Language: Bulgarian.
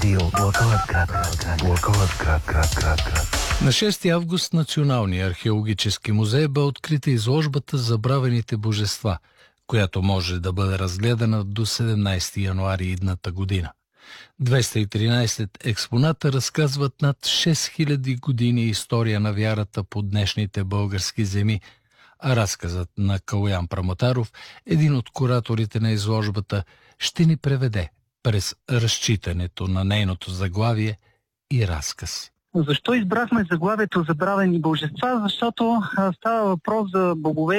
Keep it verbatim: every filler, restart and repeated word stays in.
Radio Благоевград. Благоевград, град, град, град. На шести август Националния археологически музей бе открита изложбата "Забравените божества", която може да бъде разгледана до седемнайсети януари идната година. двеста и тринайсет експоната разказват над шест хиляди години история на вярата по днешните български земи, а разказът на Калоян Прамотаров, един от кураторите на изложбата, ще ни преведе през разчитането на нейното заглавие и разказ. Защо избрахме заглавието "Забравени божества"? Защото а, става въпрос за богове